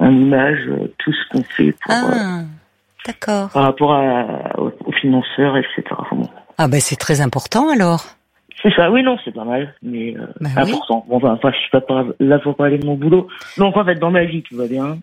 en images tout ce qu'on fait d'accord. Par rapport aux financeurs, etc. Enfin, bon. Ah ben c'est très important alors. C'est ça, oui, non, c'est pas mal, mais important. Oui. Bon, enfin, je suis pas là pour parler de mon boulot. Donc en fait, dans ma vie, tout va bien.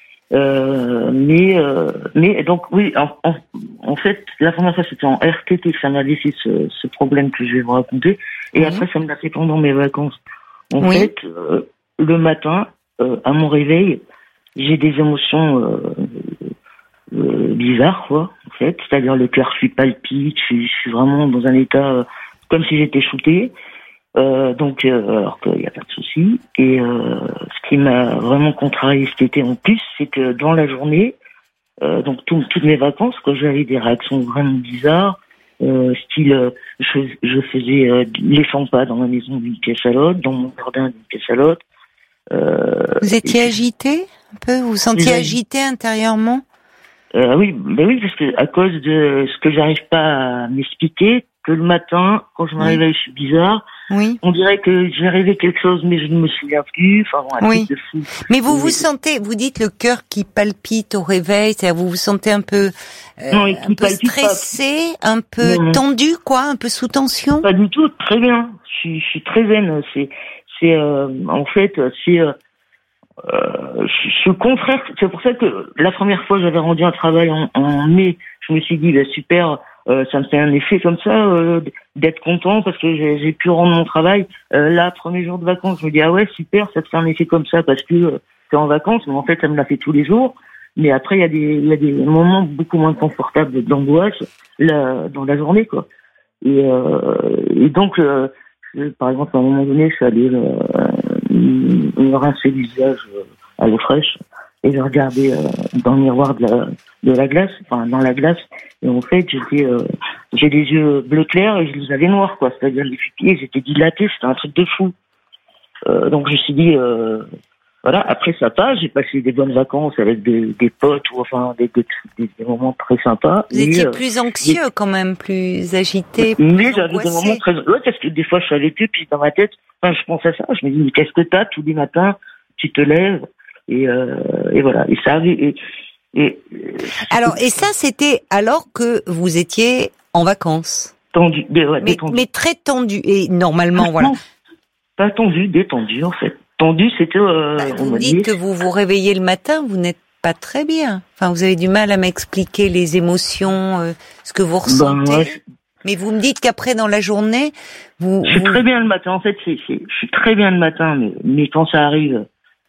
Mais donc oui, en fait, la première fois c'était en RTT que ça m'a laissé ce problème que je vais vous raconter, et après ça me l'a fait pendant mes vacances. En fait, le matin, à mon réveil, j'ai des émotions bizarres, quoi. En fait, c'est-à-dire le cœur palpite, je suis vraiment dans un état comme si j'étais shooté. Donc, alors qu'il n'y a pas de souci. Et ce qui m'a vraiment contrarié cet été en plus, c'est que dans la journée, donc toutes mes vacances, quand j'avais des réactions vraiment bizarres, style, je faisais les 100 pas dans ma maison d'une pièce à l'autre, dans mon jardin d'une pièce à l'autre. Vous étiez agité un peu? Vous vous sentiez agité intérieurement? Oui, parce que à cause de ce que j'arrive pas à m'expliquer, que le matin, quand je me réveille, je suis bizarre. Oui. On dirait que j'ai rêvé quelque chose, mais je ne me souviens plus. Enfin, bon, un truc de fou. Mais vous vous sentez, vous dites le cœur qui palpite au réveil, c'est-à-dire vous vous sentez un peu, un peu stressé, un peu tendu, quoi, un peu sous tension? Pas du tout, très bien. Je suis très zen. En fait, je suis le contraire. C'est pour ça que la première fois j'avais rendu un travail en mai, je me suis dit super, ça me fait un effet comme ça d'être content parce que j'ai pu rendre mon travail. Là, premier jour de vacances, je me dis super, ça te fait un effet comme ça parce que t'es en vacances, mais en fait ça me l'a fait tous les jours. Mais après il y a des moments beaucoup moins confortables d'angoisse dans la journée, quoi. Et donc par exemple à un moment donné, je suis allé me rincer le visage à l'eau fraîche et je regardais dans le miroir de la glace, enfin dans la glace, et en fait j'ai des yeux bleu clair et je les avais noirs, quoi, c'est-à-dire les pupilles j'étais dilatés, c'était un truc de fou. Donc je me suis dit voilà, après ça passe, j'ai passé des bonnes vacances avec des potes ou enfin des moments très sympas. Vous étiez plus anxieux quand même, plus agité, plus mais j'avais angoissé. des moments très parce que des fois je suis avec eux puis dans ma tête, je pense à ça, je me dis mais qu'est-ce que t'as tous les matins, tu te lèves et voilà, et ça arrive et ça c'était alors que vous étiez en vacances. Tendu, détendu. Mais très tendu et normalement voilà. Non, pas tendu, détendu en fait. Tendu, c'était vous dites que vous vous réveillez le matin, vous n'êtes pas très bien. Enfin, vous avez du mal à m'expliquer les émotions, ce que vous ressentez. Mais vous me dites qu'après dans la journée, je suis très bien le matin. En fait, je suis très bien le matin, mais quand ça arrive,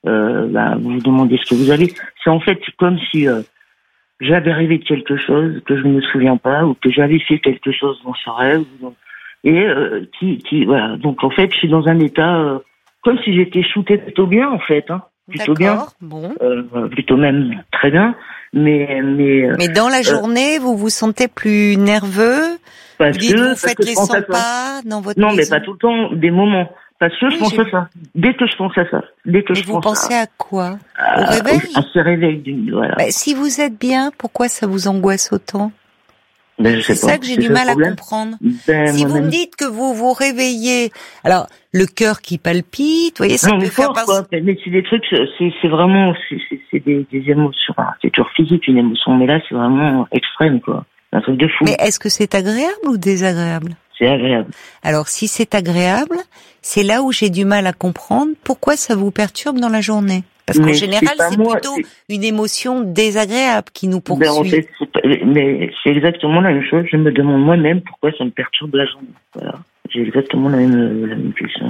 vous vous demandez ce que vous avez. C'est en fait comme si j'avais rêvé de quelque chose que je ne me souviens pas ou que j'avais fait quelque chose dans ce rêve et voilà. Donc en fait, je suis dans un état comme si j'étais shooté plutôt bien en fait, plutôt bien, bon. Plutôt même très bien, mais dans la journée, vous vous sentez plus nerveux, vous faites les 100 pas dans votre maison. Non, mais pas tout le temps, des moments, parce que je pense à ça. Dès que je pense à ça, vous pensez à quoi? Au réveil? À ce réveil voilà. Si vous êtes bien, pourquoi ça vous angoisse autant? Je sais c'est ça que j'ai du mal à comprendre. Si vous me dites que vous vous réveillez, alors le cœur qui palpite, vous voyez, ça peut faire passer. Mais c'est des trucs, c'est vraiment, c'est des émotions. Enfin, c'est toujours physique une émotion, mais là c'est vraiment extrême, quoi. Un truc de fou. Mais est-ce que c'est agréable ou désagréable? C'est agréable. Alors si c'est agréable, c'est là où j'ai du mal à comprendre pourquoi ça vous perturbe dans la journée. Parce qu'en général, c'est plutôt une émotion désagréable qui nous poursuit. En fait, mais c'est exactement la même chose. Je me demande moi-même pourquoi ça me perturbe la journée. Voilà. J'ai exactement la même question.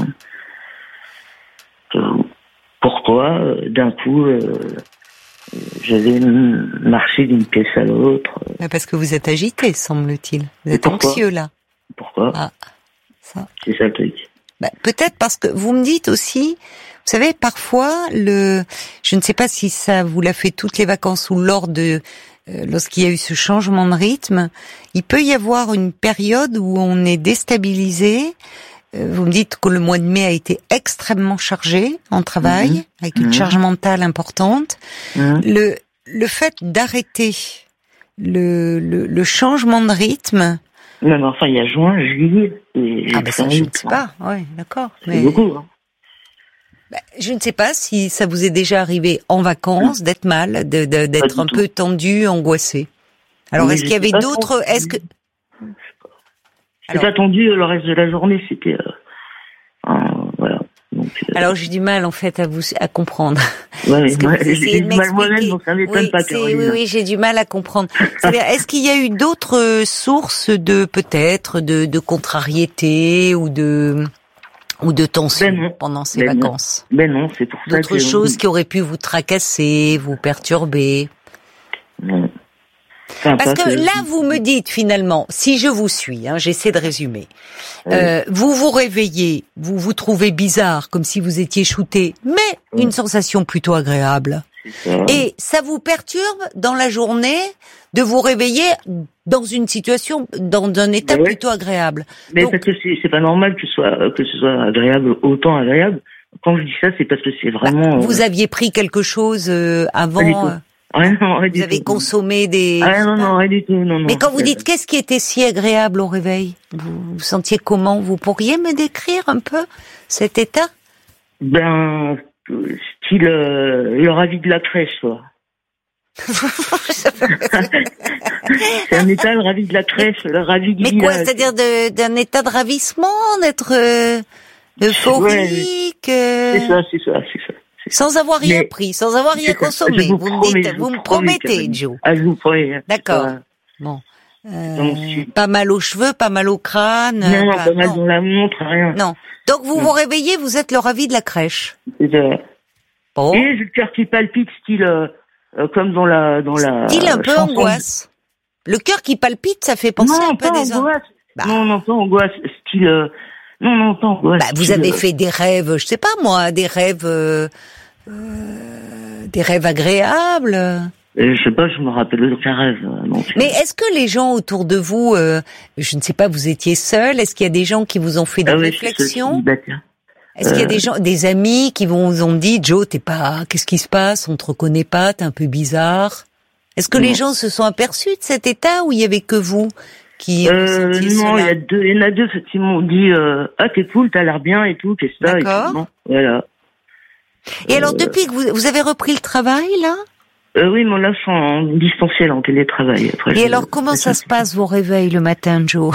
Pourquoi, d'un coup, je vais marcher d'une pièce à l'autre. Parce que vous êtes agité, semble-t-il. Vous êtes anxieux, là. Pourquoi? Ça. C'est ça le truc. Peut-être parce que vous me dites aussi... Vous savez, parfois, je ne sais pas si ça vous l'a fait toutes les vacances ou lorsqu'il y a eu ce changement de rythme, il peut y avoir une période où on est déstabilisé. Vous me dites que le mois de mai a été extrêmement chargé en travail, avec une charge mentale importante. Le fait d'arrêter le changement de rythme. Non, mais enfin, il y a juin, juillet. Ça, je ne sais pas. Oui, d'accord. C'est beaucoup, Je ne sais pas si ça vous est déjà arrivé en vacances d'être mal, d'être un peu tendu, angoissé. Alors, est-ce qu'il y avait d'autres... J'ai pas tendu le reste de la journée, c'était... voilà. Donc, alors, j'ai du mal, en fait, à comprendre. Ouais, j'ai du mal moi-même, donc ça m'étonne pas, Caroline. Oui, j'ai du mal à comprendre. C'est-à-dire, est-ce qu'il y a eu d'autres sources peut-être, de contrariété ou de tension pendant ces vacances? Non, c'est pour ça que... D'autres choses qui auraient pu vous tracasser, vous perturber? Non. Parce que là, vous me dites finalement, si je vous suis, j'essaie de résumer, vous vous réveillez, vous vous trouvez bizarre, comme si vous étiez shooté, mais une sensation plutôt agréable. Et ça vous perturbe dans la journée de vous réveiller dans une situation, dans un état plutôt agréable. Mais donc, parce que c'est pas normal que ce soit agréable, autant agréable. Quand je dis ça, c'est parce que c'est vraiment... vous aviez pris quelque chose avant... vous avez consommé des... non, rien du tout, non. Mais quand vous dites qu'est-ce qui était si agréable au réveil, vous vous sentiez comment? Vous pourriez me décrire un peu cet état? Style le ravi de la crèche, quoi. C'est un état, le ravi de la crèche, le ravi du village. Mais quoi, c'est-à-dire d'un état de ravissement, d'être euphorique? C'est ça. Sans avoir rien pris, sans avoir rien consommé. Vous me promettez, Joe. Je vous promets. D'accord. Bon. Pas mal aux cheveux, pas mal au crâne. Non, pas mal dans la montre, rien. Non. Donc vous vous réveillez, vous êtes le ravi de la crèche. C'est ça. Bon. Et j'ai le cœur qui palpite, style comme dans la style un peu chanson. Angoisse. Le cœur qui palpite, ça fait penser un peu à des angoisse. Non, pas angoisse, style non, pas angoisse. Vous avez fait des rêves, je sais pas moi, des rêves agréables. Je sais pas, je me rappelle aucun rêve. Mais est-ce que les gens autour de vous, je ne sais pas, vous étiez seul, est-ce qu'il y a des gens qui vous ont fait des réflexions? Est-ce qu'il y a des gens, des amis qui vous ont dit, Joe, qu'est-ce qui se passe? On te reconnaît pas, t'es un peu bizarre. Est-ce que les gens se sont aperçus de cet état ou il y avait que vous qui ressentiez cela? Non, il y en a deux qui m'ont dit, t'es cool, t'as l'air bien et tout, qu'est-ce que ça? D'accord. Voilà. Et alors, depuis que vous avez repris le travail, là? Oui, mais là, je suis en distanciel, en télétravail. Et alors, comment ça se passe, vos réveils le matin, Joe?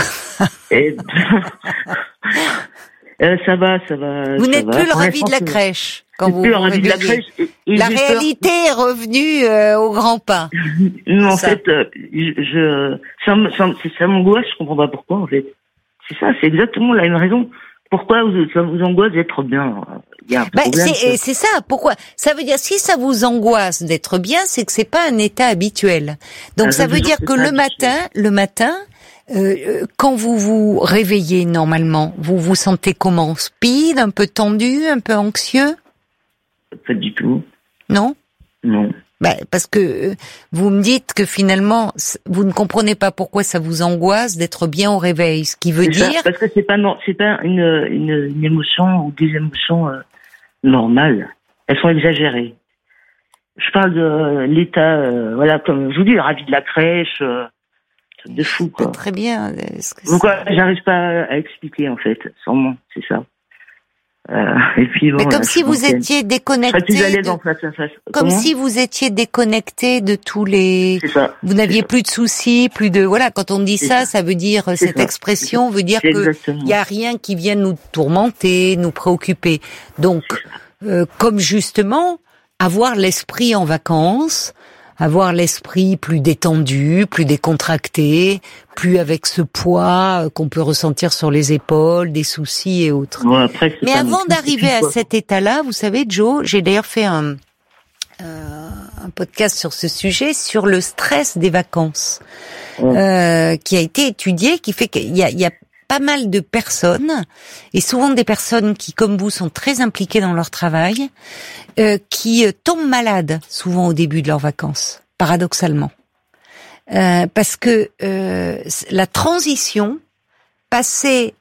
Ça va. Vous n'êtes plus le ravi de la crèche quand vous vous réveillez. La crèche, la réalité est revenue au grand pas. Non, en fait, ça m'angoisse, je comprends pas pourquoi, en fait. C'est ça, c'est exactement la même raison. Pourquoi ça vous angoisse d'être bien? C'est ça. Pourquoi? Ça veut dire, si ça vous angoisse d'être bien, c'est que c'est pas un état habituel. Donc ça veut dire que le matin, quand vous vous réveillez normalement, vous vous sentez comment? Speed, un peu tendu, un peu anxieux? Pas du tout. Non? Non. Parce que vous me dites que finalement, vous ne comprenez pas pourquoi ça vous angoisse d'être bien au réveil, ce qui veut dire... Parce que c'est pas une émotion ou des émotions normales. Elles sont exagérées. Je parle de l'état, comme je vous dis, le ravi de la crèche, de fou, quoi. Très bien. Pourquoi j'arrive pas à expliquer, en fait, sûrement, c'est ça. Et puis bon, mais comme si vous étiez déconnecté. Je serais plus à l'aise en face à face. Comme si vous étiez déconnecté de tous les. C'est ça. Vous n'aviez plus de soucis, plus de. Voilà, quand on dit ça veut dire cette expression veut dire que il y a rien qui vient nous tourmenter, nous préoccuper. Donc, comme justement avoir l'esprit en vacances, avoir l'esprit plus détendu, plus décontracté, plus avec ce poids qu'on peut ressentir sur les épaules, des soucis et autres. Ouais, après, mais avant d'arriver à cet état-là, vous savez, Joe, j'ai d'ailleurs fait un podcast sur ce sujet, sur le stress des vacances, qui a été étudié, qui fait qu'il y a pas mal de personnes, et souvent des personnes qui, comme vous, sont très impliquées dans leur travail, qui tombent malades souvent au début de leurs vacances, paradoxalement. Parce que la transition, passer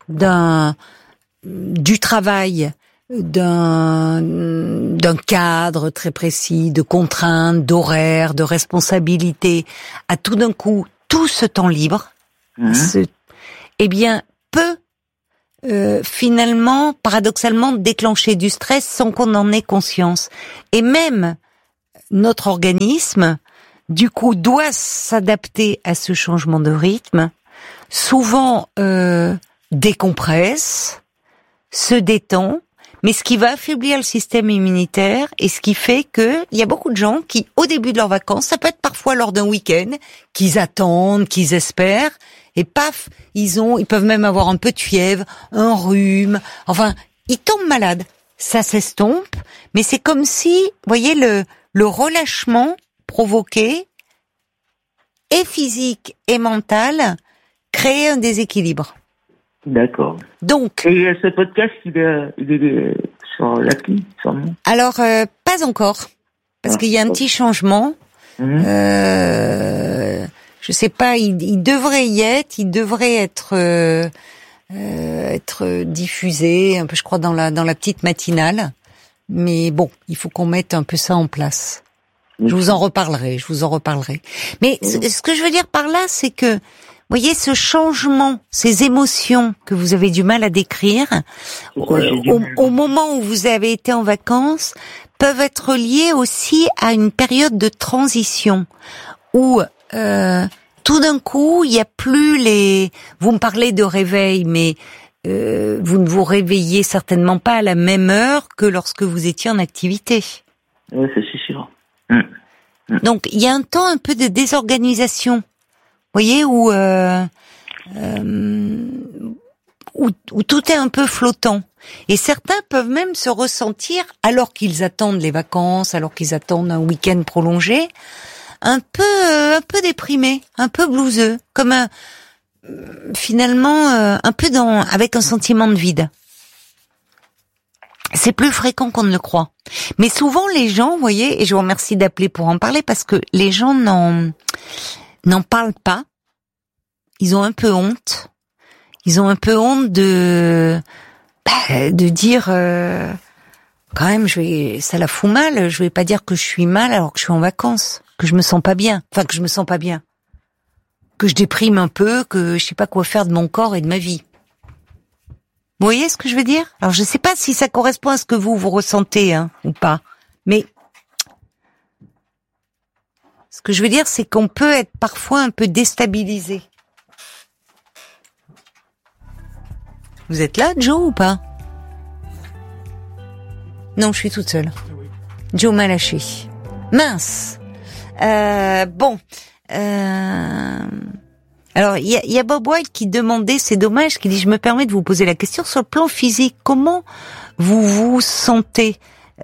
du travail, d'un cadre très précis, de contraintes, d'horaires, de responsabilités, à tout d'un coup tout ce temps libre, eh bien peut finalement, paradoxalement, déclencher du stress sans qu'on en ait conscience. Et même notre organisme, du coup, doit s'adapter à ce changement de rythme, souvent décompresse, se détend, mais ce qui va affaiblir le système immunitaire et ce qui fait que il y a beaucoup de gens qui, au début de leurs vacances, ça peut être parfois lors d'un week-end, qu'ils attendent, qu'ils espèrent, et paf, ils peuvent même avoir un peu de fièvre, un rhume, enfin, ils tombent malades. Ça s'estompe, mais c'est comme si, vous voyez, le relâchement provoqué, et physique et mental, créait un déséquilibre. D'accord. Donc. Et ce podcast, il est sur l'appli, sûrement. Alors, pas encore. Parce qu'il y a un petit changement. Je sais pas, il devrait y être, il devrait être diffusé, un peu, je crois, dans la petite matinale. Mais bon, il faut qu'on mette un peu ça en place. Je vous en reparlerai. Mais ce que je veux dire par là, c'est que, vous voyez, ce changement, ces émotions que vous avez du mal à décrire, au moment où vous avez été en vacances, peuvent être liées aussi à une période de transition où tout d'un coup, il y a plus les. Vous me parlez de réveil, mais vous ne vous réveillez certainement pas à la même heure que lorsque vous étiez en activité. Oui, c'est sûr. Donc, il y a un temps un peu de désorganisation. Vous voyez, où tout est un peu flottant. Et certains peuvent même se ressentir, alors qu'ils attendent les vacances, alors qu'ils attendent un week-end prolongé, un peu déprimés, un peu blueseux, comme finalement un peu avec un sentiment de vide. C'est plus fréquent qu'on ne le croit. Mais souvent les gens, vous voyez, et je vous remercie d'appeler pour en parler, parce que les gens n'en parlent pas. Ils ont un peu honte. Ils ont un peu honte de dire quand même, ça la fout mal. Je vais pas dire que je suis mal alors que je suis en vacances, que je me sens pas bien. Enfin, que je me sens pas bien, que je déprime un peu, que je sais pas quoi faire de mon corps et de ma vie. Vous voyez ce que je veux dire? Alors, je sais pas si ça correspond à ce que vous ressentez, ou pas. Mais ce que je veux dire, c'est qu'on peut être parfois un peu déstabilisé. Vous êtes là, Joe, ou pas? Non, je suis toute seule. Joe m'a lâché. Mince. Bon. Alors, il y a Bob White qui demandait, c'est dommage, qui dit, je me permets de vous poser la question sur le plan physique. Comment vous vous sentez?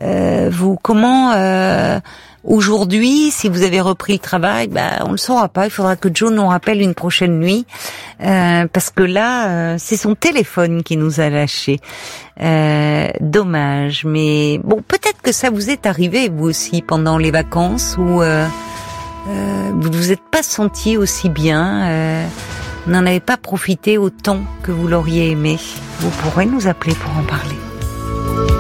Comment aujourd'hui, si vous avez repris le travail, on le saura pas. Il faudra que Joe nous rappelle une prochaine nuit, parce que là, c'est son téléphone qui nous a lâchés. Dommage, mais bon, peut-être que ça vous est arrivé vous aussi pendant les vacances où vous vous êtes pas senti aussi bien, n'en avez pas profité autant que vous l'auriez aimé. Vous pourrez nous appeler pour en parler.